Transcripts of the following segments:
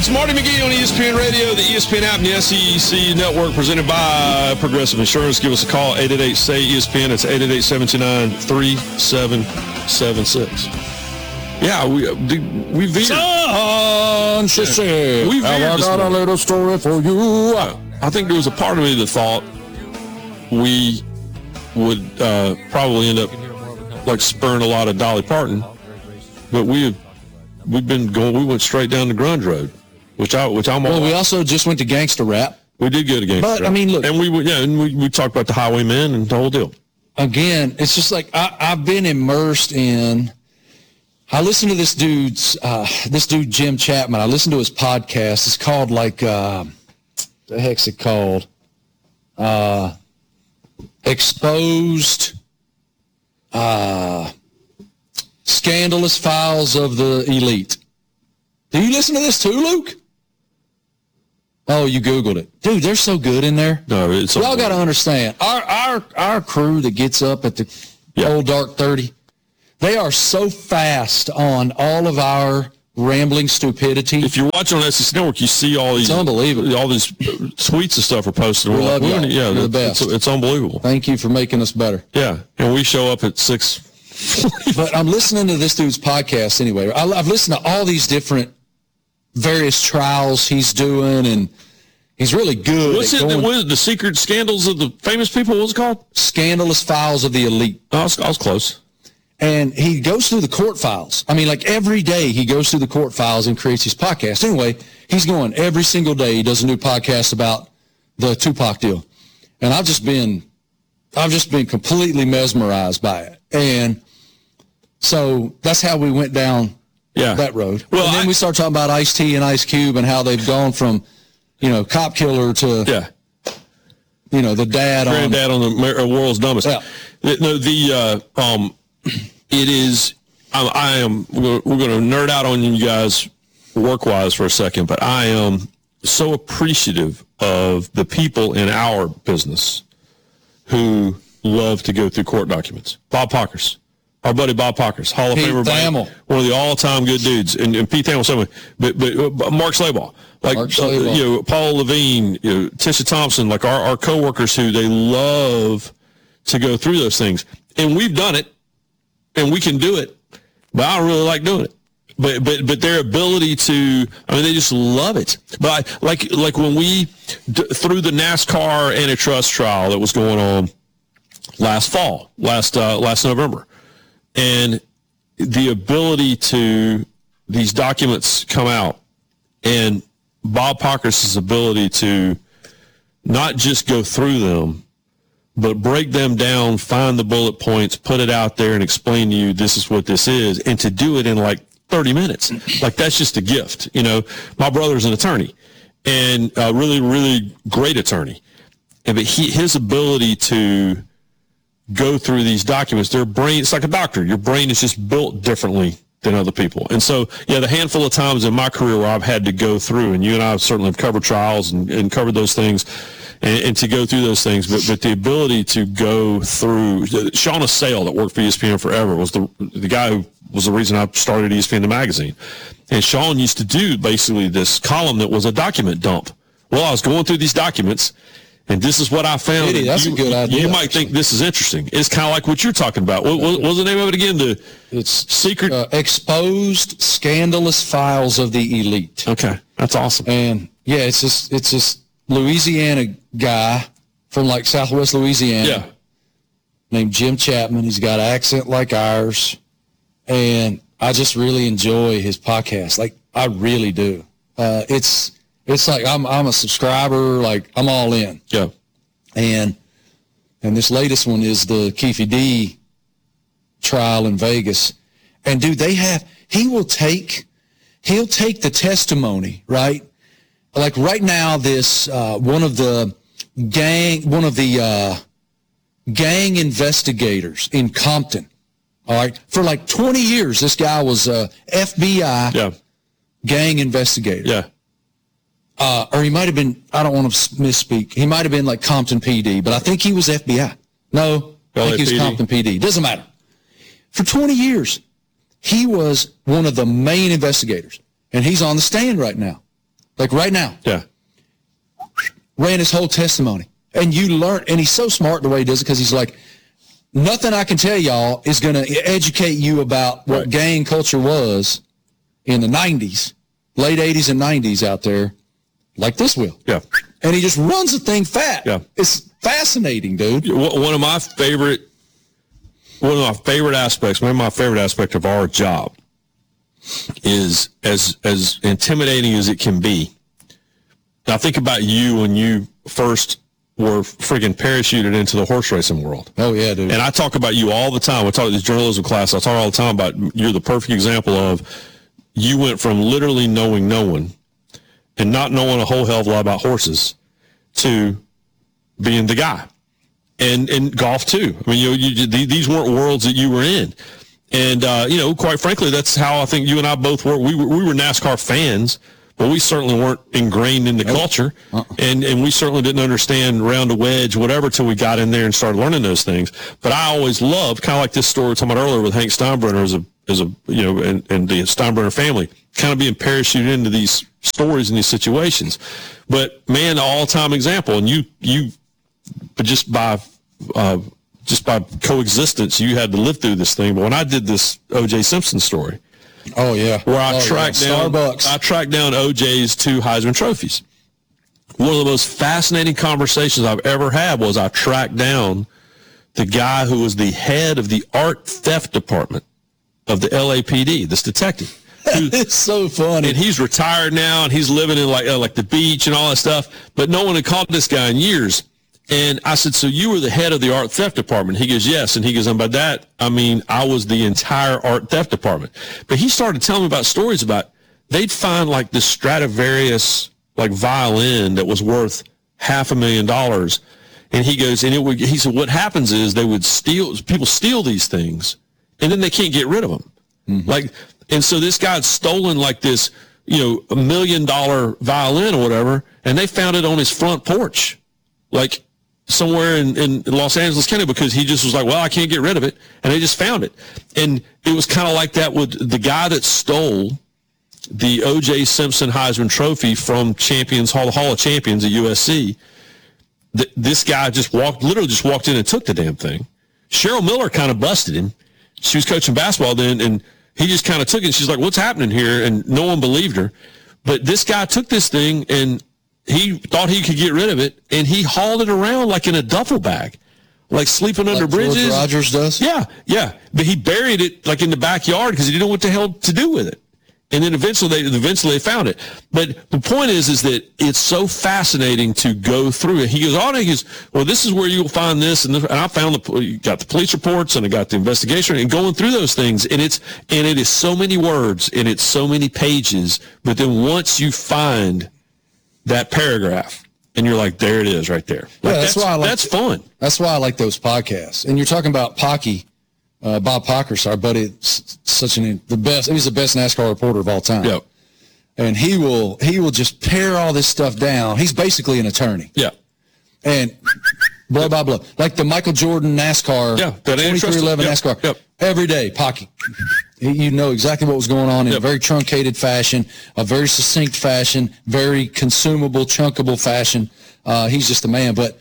It's Marty McGee on ESPN Radio, the ESPN app, and the SEC Network, presented by Progressive Insurance. Give us a call, 888-SAY-ESPN. It's 888-729-3776. Yeah, we veered. We veered. I got a little story for you. I think there was a part of me that thought we would probably end up like spurring a lot of Dolly Parton, but we've been going. We went straight down the grunge road, which I'm all. Well, we also just went to gangster rap. We did go to gangster rap. But I mean, look, and we talked about the Highwaymen and the whole deal. Again, it's just like I've been immersed in. I listen to this dude Jim Chapman. I listen to his podcast. It's called the heck's it called? Exposed. Scandalous Files of the Elite. Do you listen to this too, Luke? Oh, you Googled it. Dude, they're so good in there. No, it's y'all got to understand. Our crew that gets up at the old dark 30, they are so fast on all of our rambling stupidity. If you're watching on SEC Network, you see all these. It's unbelievable. All these tweets and stuff are posted. We love y'all. Yeah, you're the best. It's unbelievable. Thank you for making us better. Yeah, and we show up at 6. But I'm listening to this dude's podcast anyway. I've listened to all these different various trials he's doing, and he's really good. What is it, the secret scandals of the famous people? What was it called? Scandalous Files of the Elite. I was close. And he goes through the court files. I mean, like every day he goes through the court files and creates his podcast. Anyway, he's going every single day. He does a new podcast about the Tupac deal. And I've just been completely mesmerized by it. And so that's how we went down that road. Well, and then we start talking about Ice-T and Ice Cube and how they've gone from, cop killer to, the dad Granddad on the world's dumbest. Yeah. It is, we're going to nerd out on you guys work-wise for a second, but I am so appreciative of the people in our business who love to go through court documents. Bob Pockers, our buddy Bob Pockers, Hall of Famer, one of the all-time good dudes, and Pete Thamel, someone, but Mark Slabaugh, Paul Levine, Tisha Thompson, like our coworkers who they love to go through those things, and we've done it. And we can do it, but I don't really like doing it. But their ability to, they just love it. But like when we through the NASCAR antitrust trial that was going on last November, and the ability to these documents come out, and Bob Pockers' ability to not just go through them, but break them down, find the bullet points, put it out there, and explain to you this is what this is, and to do it in like 30 minutes. Like, that's just a gift. My brother's an attorney, and a really, really great attorney. But his ability to go through these documents, their brain, it's like a doctor. Your brain is just built differently than other people. And so, the handful of times in my career where I've had to go through, and you and I certainly have covered trials and covered those things, and to go through those things, but the ability to go through. Sean Assail, that worked for ESPN forever, was the guy who was the reason I started ESPN the magazine. And Sean used to do basically this column that was a document dump. Well, I was going through these documents, and this is what I found. That's a good idea. You might think this is interesting. It's kind of like what you're talking about. What was the name of it again? It's secret exposed scandalous files of the elite. Okay, that's awesome. And it's just Louisiana guy from like Southwest Louisiana named Jim Chapman. He's got an accent like ours, and I just really enjoy his podcast. Like, I really do. It's like I'm a subscriber. Like, I'm all in. Yeah. And this latest one is the Keefe D trial in Vegas, and dude, he'll take the testimony, right? Like right now, this one of the gang investigators in Compton. All right, for like 20 years, this guy was a FBI gang investigator. Yeah. Or he might have been. I don't want to misspeak. He might have been like Compton PD, but I think he was FBI. No, I think he was Compton PD. Doesn't matter. For 20 years, he was one of the main investigators, and he's on the stand right now. like right now. Yeah. Ran his whole testimony. And you learn, and he's so smart the way he does it because he's like, nothing I can tell y'all is going to educate you about what gang culture was in the 90s, late 80s and 90s out there, like this will. Yeah. And he just runs the thing fat. Yeah. It's fascinating, dude. One of my favorite aspects, maybe my favorite aspect of our job is as intimidating as it can be. Now think about you when you first were friggin' parachuted into the horse racing world. Oh, yeah, dude. And I talk about you all the time. I talk to this journalism class. I talk all the time about you're the perfect example of you went from literally knowing no one and not knowing a whole hell of a lot about horses to being the guy. And golf, too. I mean, these weren't worlds that you were in. And, quite frankly, that's how I think you and I both were. We were NASCAR fans, but we certainly weren't ingrained in the culture, and we certainly didn't understand round a wedge, whatever, till we got in there and started learning those things. But I always loved, kind of like this story we were talking about earlier with Hank Steinbrenner and the Steinbrenner family, kind of being parachuted into these stories and these situations. But man, the all-time example, and you, but just by coexistence, you had to live through this thing. But when I did this O.J. Simpson story. Oh, yeah. Where I tracked down Starbucks. I tracked down OJ's 2 Heisman trophies. One of the most fascinating conversations I've ever had was I tracked down the guy who was the head of the art theft department of the LAPD, this detective. It's so funny. And he's retired now, and he's living in like the beach and all that stuff, but no one had caught this guy in years. And I said, so you were the head of the art theft department? He goes, yes. And he goes, and by that, I mean, I was the entire art theft department. But he started telling me about stories about they'd find like this Stradivarius like violin that was worth $500,000. And he goes, and he said, what happens is people steal these things and then they can't get rid of them. Mm-hmm. And so this guy had stolen like this, $1 million violin or whatever, and they found it on his front porch. Like, somewhere in Los Angeles County, because he just was like, well, I can't get rid of it. And they just found it. And it was kind of like that with the guy that stole the O.J. Simpson Heisman Trophy from the Hall of Champions at USC. This guy literally just walked in and took the damn thing. Cheryl Miller kind of busted him. She was coaching basketball then, and he just kind of took it. And she's like, what's happening here? And no one believed her. But this guy took this thing, and he thought he could get rid of it, and he hauled it around like in a duffel bag, like sleeping under bridges. George Rogers does? Yeah. But he buried it like in the backyard because he didn't know what the hell to do with it. And then eventually they found it. But the point is that it's so fascinating to go through it. He goes, well, this is where you'll find this. And I found you got the police reports and I got the investigation and going through those things. And it is so many words and it's so many pages. But then once you find that paragraph, and you're like, there it is right there. That's why I like that's fun. That's why I like those podcasts. And you're talking about Pocky, Bob Pockrass, our buddy, the best. He's the best NASCAR reporter of all time. Yep. And he will just pare all this stuff down. He's basically an attorney. Yeah. And blah, blah, blah. Like the Michael Jordan NASCAR, 2311 NASCAR. Yep. Every day, Pocky. You know exactly what was going on in a very truncated fashion, a very succinct fashion, very consumable, chunkable fashion. He's just a man. But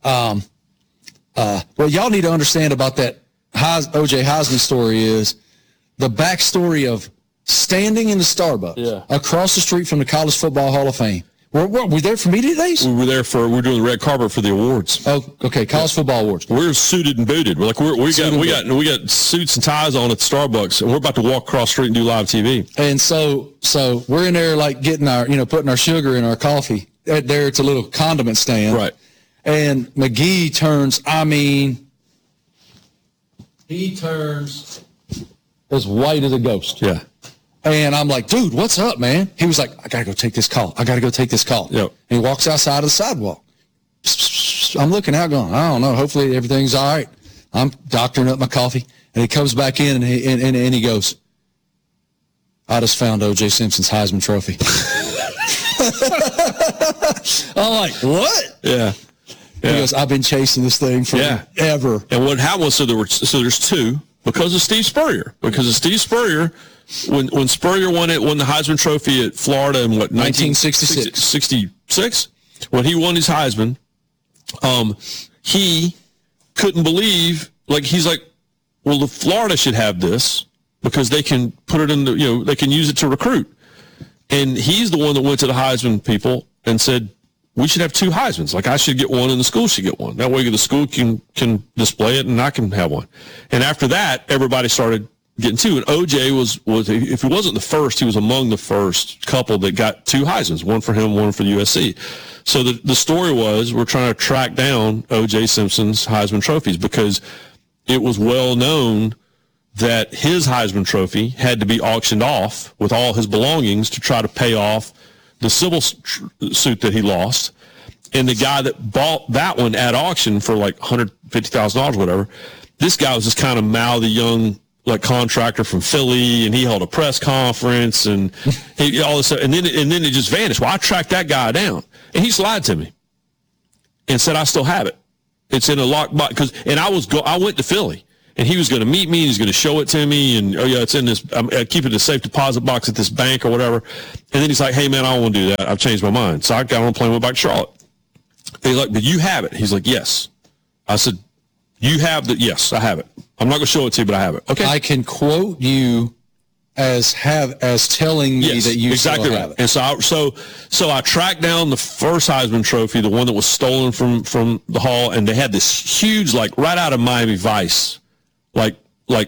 what y'all need to understand about that O.J. Heisman story is the backstory of standing in the Starbucks across the street from the College Football Hall of Fame. Were we there for media days? We were there we're doing the red carpet for the awards. Oh, okay, College Football Awards. We're suited and booted. We're like we got suits and ties on at Starbucks, and we're about to walk across the street and do live TV. And so we're in there like getting our putting our sugar in our coffee. There, it's a little condiment stand, right? And McGee turns. He turns as white as a ghost. Yeah. And I'm like, dude, what's up, man? He was like, I got to go take this call. Yep. And he walks outside of the sidewalk. I'm looking out going, I don't know. Hopefully everything's all right. I'm doctoring up my coffee. And he comes back in and he goes, I just found O.J. Simpson's Heisman Trophy. I'm like, what? Yeah. He goes, I've been chasing this thing forever. And what happened was, there's 2. because of Steve Spurrier. Because of Steve Spurrier, when Spurrier won the Heisman Trophy at Florida in 1966, when he won his Heisman, he couldn't believe, he's like, well, the Florida should have this because they can put it in they can use it to recruit. And he's the one that went to the Heisman people and said, we should have 2 Heismans. I should get one and the school should get one. That way the school can display it and I can have one. And after that, everybody started getting 2. And OJ was if he wasn't the first, he was among the first couple that got 2 Heismans, one for him, one for USC. So the story was we're trying to track down OJ Simpson's Heisman trophies because it was well known that his Heisman Trophy had to be auctioned off with all his belongings to try to pay off the civil suit that he lost. And the guy that bought that one at auction for $150,000 or whatever, this guy was just kind of mouthy young contractor from Philly, and he held a press conference and all this stuff. And then it just vanished. Well, I tracked that guy down, and he lied to me and said I still have it. It's in a locked box I went to Philly, and he was going to meet me, and he's going to show it to me, and it's in this. I keep it in a safe deposit box at this bank or whatever. And then he's like, "Hey man, I don't want to do that. I've changed my mind." So I got on a plane, went back to Charlotte. And he's like, "But you have it?" He's like, "Yes." I said, "You have the?" "Yes, I have it. I'm not going to show it to you, but I have it." Okay. I can quote you as telling me that you exactly still right. have it. And so I tracked down the first Heisman Trophy, the one that was stolen from the hall, and they had this huge, right out of Miami Vice, like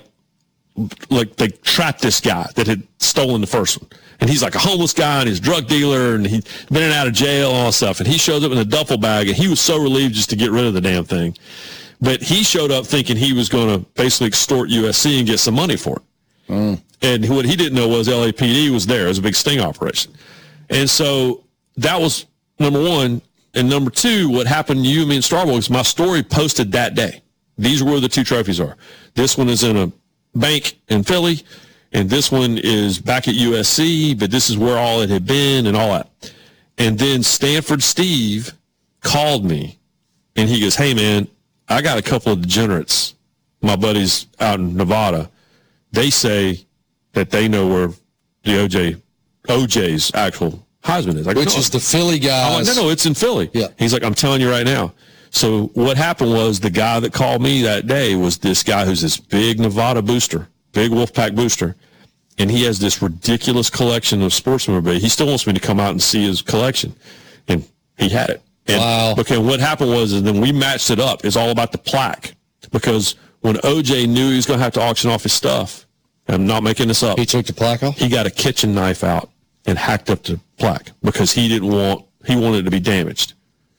they trapped this guy that had stolen the first one. And he's like a homeless guy, and he's a drug dealer, and he'd been in and out of jail and all that stuff. And he shows up in a duffel bag, and he was so relieved just to get rid of the damn thing. But he showed up thinking he was going to basically extort USC and get some money for it. And what he didn't know was LAPD was there. It was a big sting operation. And so that was number one. And number two, what happened to you and me in Starbucks, my story posted that day. These are where the 2 trophies are. This one is in a bank in Philly, and this one is back at USC, but this is where all it had been and all that. And then Stanford Steve called me, and he goes, "Hey, man, I got a couple of degenerates, my buddies out in Nevada. They say that they know where the OJ's actual Heisman is." Which is the Philly guy. I'm like, no, it's in Philly. Yeah. He's like, "I'm telling you right now." So what happened was the guy that called me that day was this guy who's this big Nevada booster, big Wolfpack booster, and he has this ridiculous collection of sports memorabilia. He still wants me to come out and see his collection, and he had it. And, wow. Okay, what happened was, and then we matched it up. It's all about the plaque, because when OJ knew he was going to have to auction off his stuff, I'm not making this up. He took the plaque off? He got a kitchen knife out and hacked up the plaque because he wanted it to be damaged.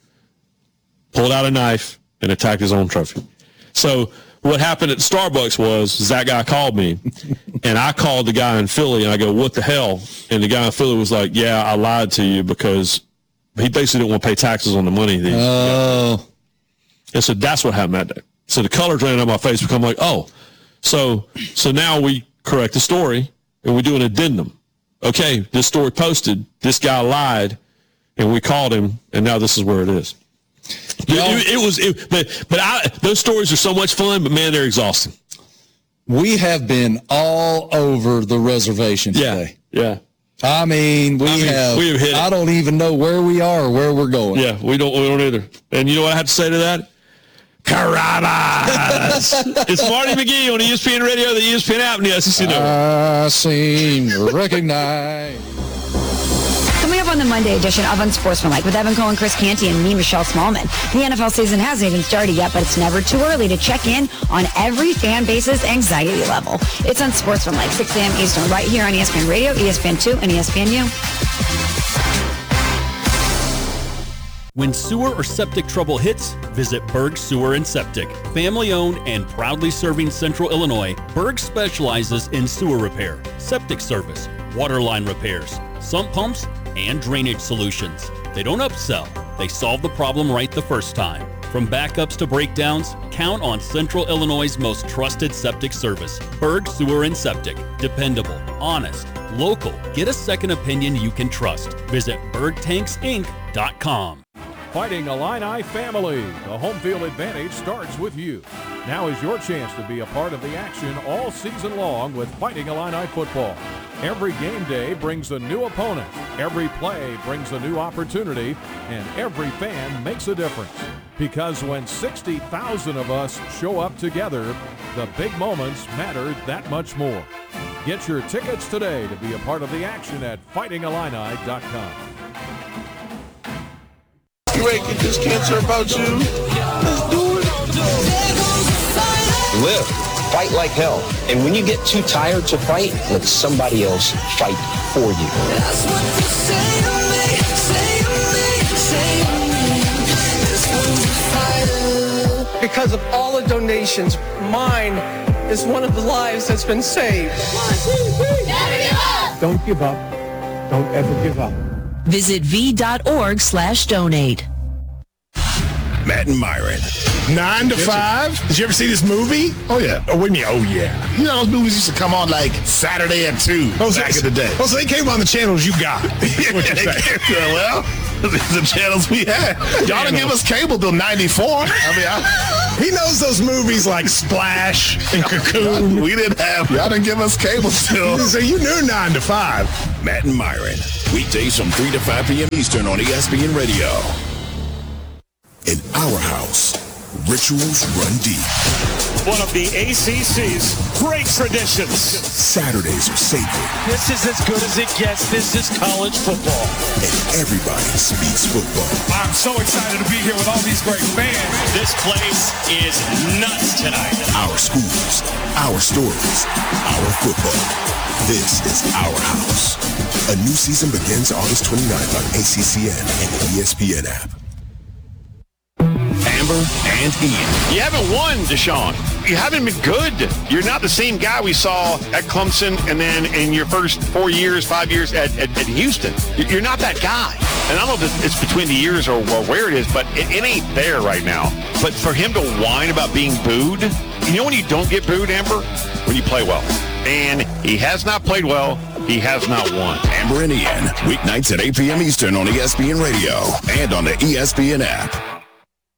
Pulled out a knife and attacked his own trophy. So what happened at Starbucks was that guy called me, and I called the guy in Philly, and I go, "What the hell?" And the guy in Philly was like, "Yeah, I lied to you," because he basically didn't want to pay taxes on the money. Oh. And so that's what happened that day. So the colors ran out of my face because I'm like, oh. So now we correct the story, and we do an addendum. Okay, this story posted, this guy lied, and we called him, and now this is where it is. Those stories are so much fun, but man, they're exhausting. We have been all over the reservation today. Yeah. I mean, we have hit it. I don't even know where we are or where we're going. Yeah, we don't either. And you know what I have to say to that? Carabas! It's Marty McGee on ESPN Radio, the ESPN app, and the SEC Network. I seem to recognize. Coming up on the Monday edition of Unsportsmanlike with Evan Cohen, Chris Canty, and me, Michelle Smallman. The NFL season hasn't even started yet, but it's never too early to check in on every fan base's anxiety level. It's Unsportsmanlike, 6 a.m. Eastern, right here on ESPN Radio, ESPN2, and ESPNU. When sewer or septic trouble hits, visit Berg Sewer and Septic. Family-owned and proudly serving Central Illinois, Berg specializes in sewer repair, septic service, water line repairs, sump pumps, and drainage solutions. They don't upsell. They solve the problem right the first time. From backups to breakdowns, count on Central Illinois' most trusted septic service. Berg Sewer and Septic. Dependable, honest, local. Get a second opinion you can trust. Visit BergTanksInc.com. Fighting Illini family, the home field advantage starts with you. Now is your chance to be a part of the action all season long with Fighting Illini football. Every game day brings a new opponent. Every play brings a new opportunity, and every fan makes a difference. Because when 60,000 of us show up together, the big moments matter that much more. Get your tickets today to be a part of the action at fightingillini.com. You ready to get this cancer about you? Let's do it. Live. Fight like hell. And when you get too tired to fight, let somebody else fight for you. That's what you say to me, say to me, say to me. This one's a fighter. Because of all the donations, mine is one of the lives that's been saved. 1, 2, 3. Never give up. Don't give up. Don't ever give up. Visit v.org/donate. Matt and Myron. 9 to 5. Did you ever see this movie? Oh, yeah. Oh, what do you mean, oh, yeah? You know, those movies used to come on like Saturday at 2 back in the day. Oh, so they came on the channels you got. What you say? Well, the channels we had. Y'all didn't give us cable till 94. He knows those movies like Splash and Cocoon. We didn't have. Y'all didn't give us cable still. So you knew 9 to 5. Matt and Myron. Weekdays from 3 to 5 p.m. Eastern on ESPN Radio. In our house, rituals run deep. One of the ACC's great traditions. Saturdays are sacred. This is as good as it gets. This is college football. And everybody speaks football. I'm so excited to be here with all these great fans. This place is nuts tonight. Our schools, our stories, our football. This is our house. A new season begins August 29th on ACCN and the ESPN app. Amber and Ian. You haven't won, Deshaun. You haven't been good. You're not the same guy we saw at Clemson and then in your first 5 years at Houston. You're not that guy. And I don't know if it's between the years or where it is, but it ain't there right now. But for him to whine about being booed, you know when you don't get booed, Amber? When you play well. And he has not played well. He has not won. Amber and Ian, weeknights at 8 p.m. Eastern on ESPN Radio and on the ESPN app.